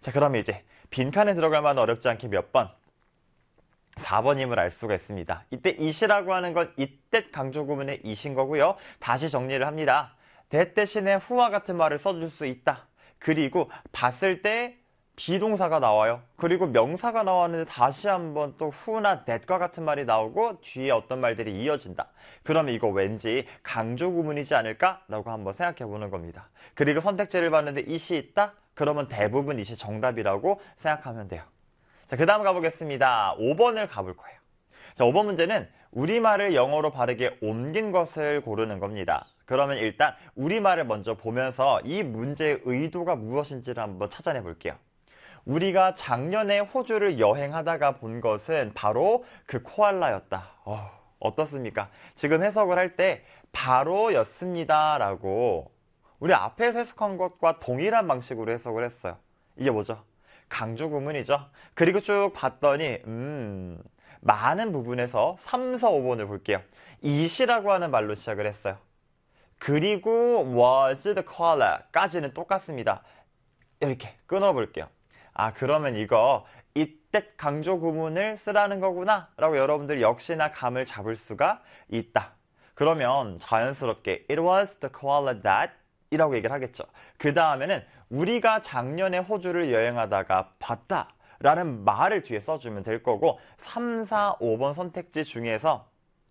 자, 그러면 이제 빈칸에 들어갈 만한 어렵지 않게 몇 번? 4번임을 알 수가 있습니다. 이때 it이라고 하는 건 이때 강조 구문의 it인 거고요. 다시 정리를 합니다. that 대신에 who와 같은 말을 써줄 수 있다. 그리고 봤을 때 비동사가 나와요. 그리고 명사가 나왔는데 다시 한번 또 who나 that과 같은 말이 나오고 뒤에 어떤 말들이 이어진다. 그러면 이거 왠지 강조 구문이지 않을까라고 한번 생각해 보는 겁니다. 그리고 선택지를 봤는데 it이 있다? 그러면 대부분 it이 정답이라고 생각하면 돼요. 자, 그 다음 가보겠습니다. 5번을 가볼 거예요. 자, 5번 문제는 우리말을 영어로 바르게 옮긴 것을 고르는 겁니다. 그러면 일단 우리말을 먼저 보면서 이 문제의 의도가 무엇인지를 한번 찾아내 볼게요. 우리가 작년에 호주를 여행하다가 본 것은 바로 그 코알라였다. 어떻습니까? 지금 해석을 할 때 바로였습니다 라고 우리 앞에서 해석한 것과 동일한 방식으로 해석을 했어요. 이게 뭐죠? 강조 구문이죠. 그리고 쭉 봤더니 많은 부분에서 3, 4, 5번을 볼게요. it이라고 하는 말로 시작을 했어요. 그리고 was the koala까지는 똑같습니다. 이렇게 끊어볼게요. 아, 그러면 이거 이때 강조 구문을 쓰라는 거구나 라고 여러분들 역시나 감을 잡을 수가 있다. 그러면 자연스럽게 it was the koala that 이라고 얘기를 하겠죠. 그 다음에는 우리가 작년에 호주를 여행하다가 봤다 라는 말을 뒤에 써주면 될 거고 3, 4, 5번 선택지 중에서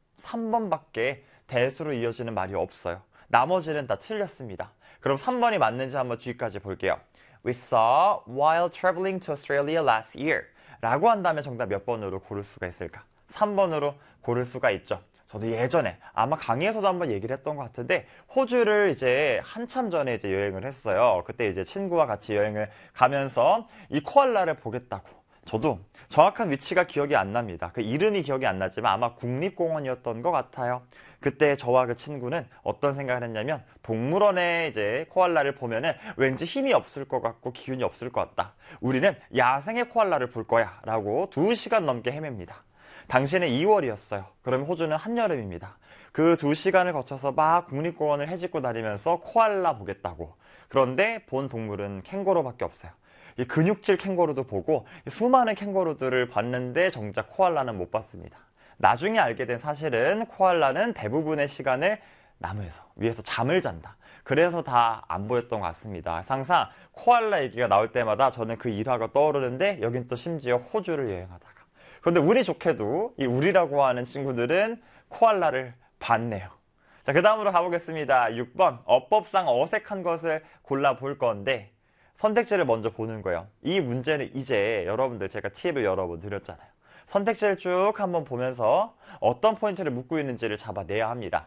3번밖에 대수로 이어지는 말이 없어요. 나머지는 다 틀렸습니다. 그럼 3번이 맞는지 한번 뒤까지 볼게요. We saw while traveling to Australia last year 라고 한다면 정답 몇 번으로 고를 수가 있을까? 3번으로 고를 수가 있죠. 저도 예전에 아마 강의에서도 한번 얘기를 했던 것 같은데 호주를 이제 한참 전에 이제 여행을 했어요. 그때 이제 친구와 같이 여행을 가면서 이 코알라를 보겠다고. 저도 정확한 위치가 기억이 안 납니다. 그 이름이 기억이 안 나지만 아마 국립공원이었던 것 같아요. 그때 저와 그 친구는 어떤 생각을 했냐면 동물원에 이제 코알라를 보면은 왠지 힘이 없을 것 같고 기운이 없을 것 같다. 우리는 야생의 코알라를 볼 거야 라고 2시간 넘게 헤맵니다. 당시에는 2월이었어요. 그러면 호주는 한여름입니다. 그 2시간을 거쳐서 막 국립공원을 헤집고 다니면서 코알라 보겠다고. 그런데 본 동물은 캥거루밖에 없어요. 이 근육질 캥거루도 보고 수많은 캥거루들을 봤는데 정작 코알라는 못 봤습니다. 나중에 알게 된 사실은 코알라는 대부분의 시간을 나무에서 위에서 잠을 잔다. 그래서 다 안 보였던 것 같습니다. 항상 코알라 얘기가 나올 때마다 저는 그 일화가 떠오르는데 여긴 또 심지어 호주를 여행하다가 그런데 운이 좋게도 이 우리라고 하는 친구들은 코알라를 봤네요. 자, 그 다음으로 가보겠습니다. 6번 어법상 어색한 것을 골라볼 건데 선택지를 먼저 보는 거예요. 이 문제는 이제 여러분들 제가 팁을 여러 번 드렸잖아요. 선택지를 쭉 한번 보면서 어떤 포인트를 묻고 있는지를 잡아내야 합니다.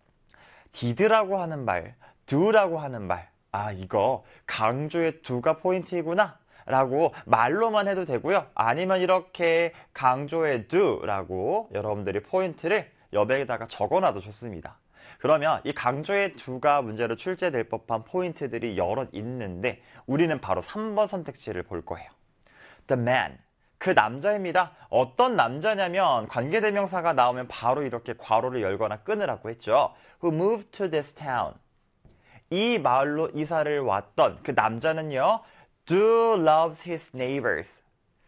did라고 하는 말, do라고 하는 말, 아 이거 강조의 do가 포인트이구나 라고 말로만 해도 되고요. 아니면 이렇게 강조의 do라고 여러분들이 포인트를 옆에다가 적어놔도 좋습니다. 그러면 이 강조의 do가 문제로 출제될 법한 포인트들이 여럿 있는데 우리는 바로 3번 선택지를 볼 거예요. The man, 그 남자입니다. 어떤 남자냐면 관계대명사가 나오면 바로 이렇게 괄호를 열거나 끊으라고 했죠. Who moved to this town. 이 마을로 이사를 왔던 그 남자는요. Do loves his neighbors.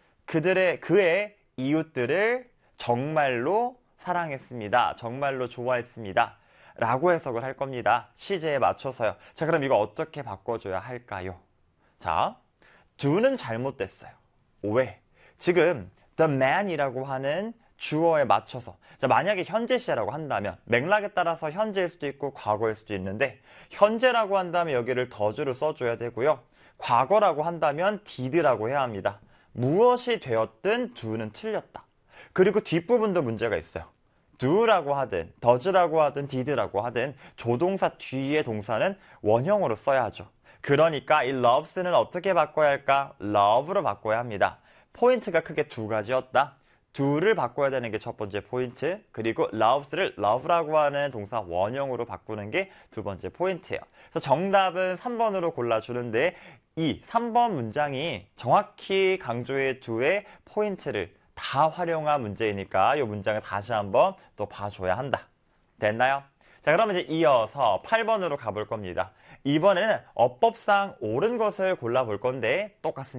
그의 이웃들을 정말로 사랑했습니다. 정말로 좋아했습니다. 라고 해석을 할 겁니다. 시제에 맞춰서요. 자, 그럼 이거 어떻게 바꿔줘야 할까요? 자, do는 잘못됐어요. 왜? 지금 the man이라고 하는 주어에 맞춰서 자, 만약에 현재 시제라고 한다면 맥락에 따라서 현재일 수도 있고 과거일 수도 있는데 현재라고 한다면 여기를 더주를 써줘야 되고요. 과거라고 한다면 did라고 해야 합니다. 무엇이 되었든 do는 틀렸다. 그리고 뒷부분도 문제가 있어요. do라고 하든 does라고 하든 did라고 하든 조동사 뒤에 동사는 원형으로 써야 하죠. 그러니까 이 loves는 어떻게 바꿔야 할까? love로 바꿔야 합니다. 포인트가 크게 두 가지였다. do를 바꿔야 되는 게 첫 번째 포인트, 그리고 loves를 love라고 하는 동사 원형으로 바꾸는 게 두 번째 포인트예요. 그래서 정답은 3번으로 골라주는데 이 3번 문장이 정확히 강조의 do의 포인트를 다 활용한 문제이니까 이 문장을 다시 한번 또 봐줘야 한다. 됐나요? 자, 그럼 이제 이어서 8번으로 가볼 겁니다. 이번에는 어법상 옳은 것을 골라볼 건데 똑같습니다.